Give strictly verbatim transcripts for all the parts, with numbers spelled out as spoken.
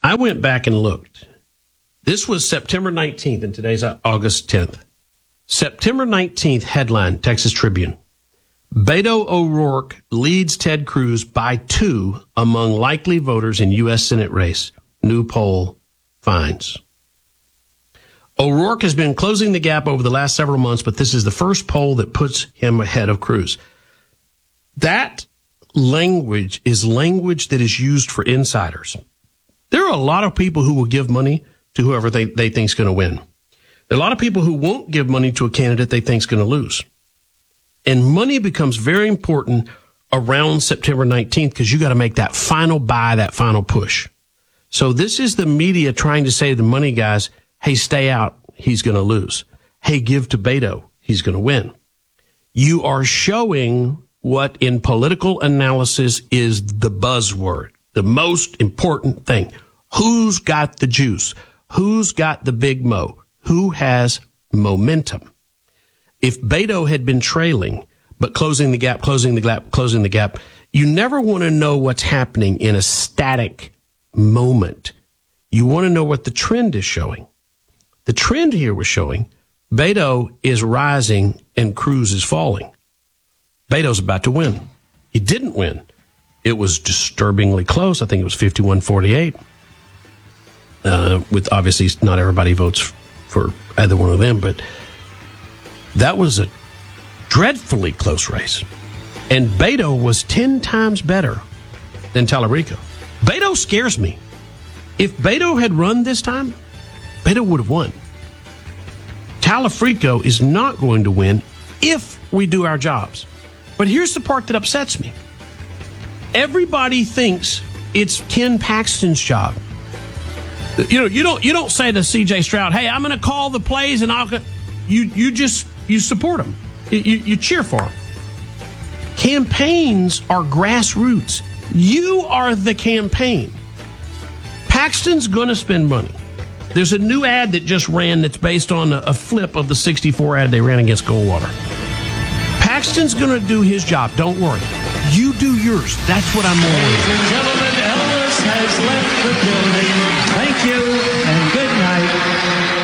I went back and looked. This was September nineteenth, and today's August tenth. September nineteenth headline, Texas Tribune. Beto O'Rourke leads Ted Cruz by two among likely voters in U S Senate race. New poll finds. O'Rourke has been closing the gap over the last several months, but this is the first poll that puts him ahead of Cruz. That language is language that is used for insiders. There are a lot of people who will give money to whoever they, they think is going to win. There are a lot of people who won't give money to a candidate they think is going to lose. And money becomes very important around September nineteenth because you got to make that final buy, that final push. So this is the media trying to say to the money guys, hey, stay out, he's going to lose. Hey, give to Beto, he's going to win. You are showing what in political analysis is the buzzword, the most important thing. Who's got the juice? Who's got the big mo? Who has momentum? If Beto had been trailing, but closing the gap, closing the gap, closing the gap, you never want to know what's happening in a static moment. You want to know what the trend is showing. The trend here was showing Beto is rising and Cruz is falling. Beto's about to win. He didn't win. It was disturbingly close. I think it was fifty-one forty-eight. Uh, with obviously not everybody votes for either one of them, but that was a dreadfully close race. And Beto was ten times better than Tallarico. Beto scares me. If Beto had run this time, Beto would have won. Tallarico is not going to win if we do our jobs. But here's the part that upsets me. Everybody thinks it's Ken Paxton's job. You know, you don't you don't say to C J Stroud, "Hey, I'm going to call the plays," and I'll. You you just you support him. You, you cheer for him. Campaigns are grassroots. You are the campaign. Paxton's going to spend money. There's a new ad that just ran that's based on a, a flip of the sixty-four ad they ran against Goldwater. Paxton's going to do his job. Don't worry. You do yours. That's what I'm worried about. Ladies and gentlemen, Elvis has left the building. Thank you and good night.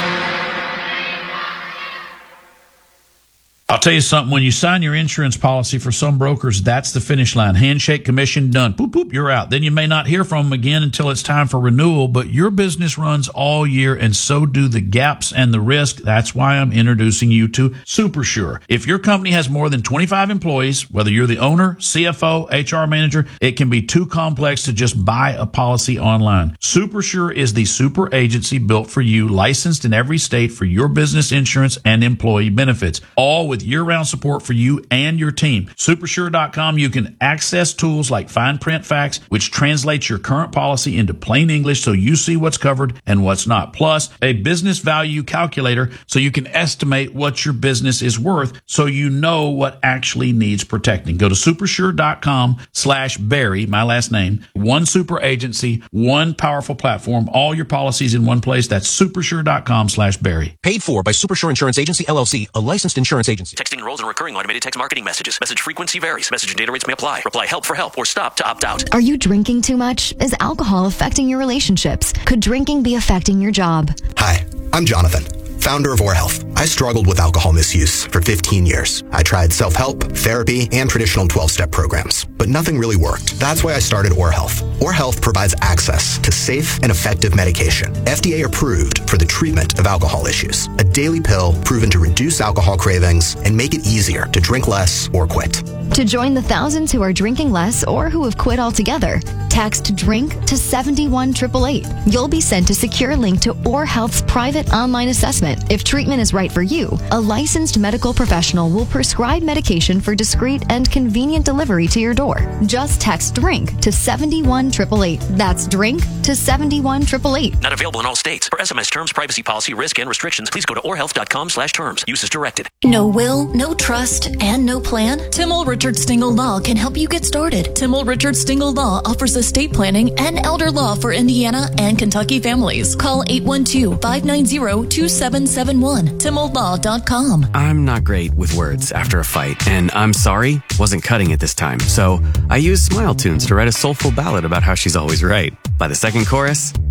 I'll tell you something. When you sign your insurance policy, for some brokers, that's the finish line. Handshake, commission, done. Boop, boop, you're out. Then you may not hear from them again until it's time for renewal, but your business runs all year, and so do the gaps and the risk. That's why I'm introducing you to SuperSure. If your company has more than twenty-five employees, whether you're the owner, C F O, H R manager, it can be too complex to just buy a policy online. SuperSure is the super agency built for you, licensed in every state for your business insurance and employee benefits, all with year-round support for you and your team. Supersure dot com, you can access tools like fine print facts, which translates your current policy into plain English so you see what's covered and what's not. Plus, a business value calculator so you can estimate what your business is worth so you know what actually needs protecting. Go to supersure dot com slash Barry, my last name, one super agency, one powerful platform, all your policies in one place. That's supersure dot com slash Barry. Paid for by Supersure Insurance Agency, L L C, a licensed insurance agency. Texting enrolls in recurring automated text marketing messages. Message frequency varies. Message and data rates may apply. Reply help for help or stop to opt out. Are you drinking too much? Is alcohol affecting your relationships? Could drinking be affecting your job? Hi, I'm Jonathan, founder of OrHealth. I struggled with alcohol misuse for fifteen years. I tried self-help, therapy, and traditional twelve-step programs, but nothing really worked. That's why I started OrHealth. OrHealth provides access to safe and effective medication, F D A approved for the treatment of alcohol issues. A daily pill proven to reduce alcohol cravings and make it easier to drink less or quit. To join the thousands who are drinking less or who have quit altogether, text DRINK to seven one eight eight eight. You'll be sent a secure link to OrHealth's private online assessment. If treatment is right for you, a licensed medical professional will prescribe medication for discreet and convenient delivery to your door. Just text DRINK to seven one eight eight eight. That's DRINK to seven one eight eight eight. Not available in all states. For S M S terms, privacy policy, risk, and restrictions, please go to orhealth dot com slash terms. Use as directed. No will, no trust, and no plan? Timmel Richard Stingel Law can help you get started. Timmel Richard Stingel Law offers estate planning and elder law for Indiana and Kentucky families. Call eight one two, five nine zero, two seven seven one. timmel law dot com. I'm not great with words after a fight, and I'm sorry wasn't cutting it this time. So I used Smile Tunes to write a soulful ballad about how she's always right. By the second chorus,